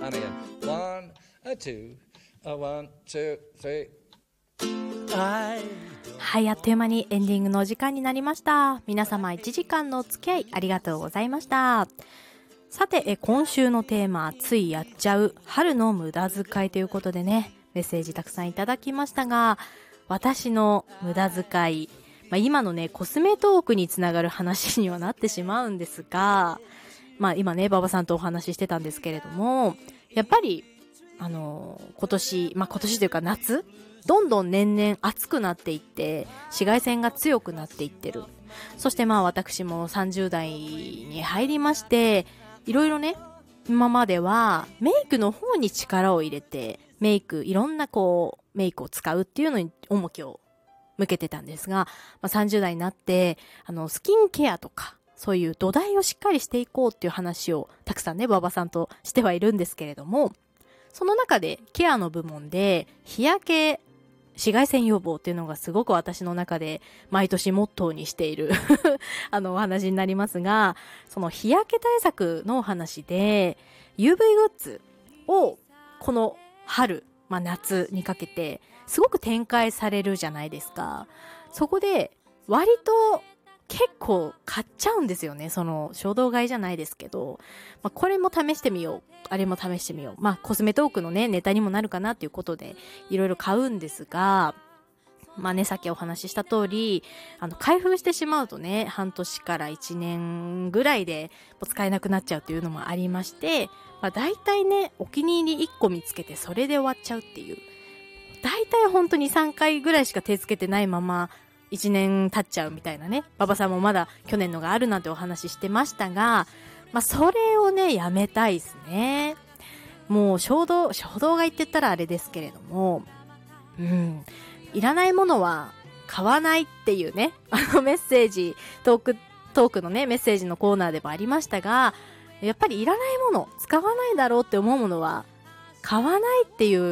And again, 1, 2, 1, 2, 3. はい、あっという間にエンディングのお時間になりました。皆様1時間のお付き合いありがとうございました。さて、今週のテーマ、ついやっちゃう春の無駄遣いということでね、メッセージたくさんいただきましたが、私の無駄遣い、今のね、コスメトークにつながる話にはなってしまうんですが、今ね、馬場さんとお話ししてたんですけれども、やっぱり、今年というか夏、どんどん年々暑くなっていって、紫外線が強くなっていってる。そして私も30代に入りまして、いろいろね、今まではメイクの方に力を入れて、いろんなメイクを使うっていうのに重きを向けてたんですが、30代になって、スキンケアとか、そういう土台をしっかりしていこうっていう話をたくさんね、馬場さんとしてはいるんですけれども、その中でケアの部門で日焼け、紫外線予防っていうのがすごく私の中で毎年モットーにしているお話になりますが、その日焼け対策のお話で UV グッズをこの春、夏にかけてすごく展開されるじゃないですか。そこで割と結構買っちゃうんですよね。その衝動買いじゃないですけど、これも試してみよう、あれも試してみよう。コスメトークのね、ネタにもなるかなっていうことでいろいろ買うんですが、さっきお話しした通り、開封してしまうとね、半年から1年ぐらいで使えなくなっちゃうっていうのもありまして、大体ね、お気に入り1個見つけてそれで終わっちゃうっていう。大体本当に3回ぐらいしか手つけてないまま、1年経っちゃうみたいなね。馬場さんもまだ去年のがあるなんてお話ししてましたが、それをね、やめたいですね。もう衝動買いって言ったらあれですけれども、いらないものは買わないっていうね、メッセージ、トークのね、メッセージのコーナーでもありましたが、やっぱりいらないもの、使わないだろうって思うものは、買わないっていう